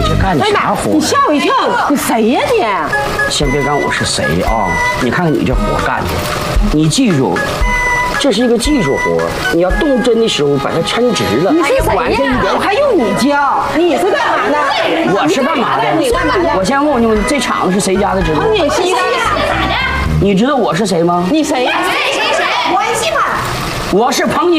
你这干的啥活？ 你吓我一跳！你谁呀你？ 先别管我是谁啊，你看看你这活干的，你记住，这是一个技术活，你要动针的时候把它抻直了。 你是谁呀？我还用你教？你是干嘛的？ 我是干嘛的？ 你干嘛的？ 我先问问你，这厂子是谁家的？知道吗？ 你是一个你知道我是谁吗？ 你谁呀？ 谁关系吗？ 我是彭锦。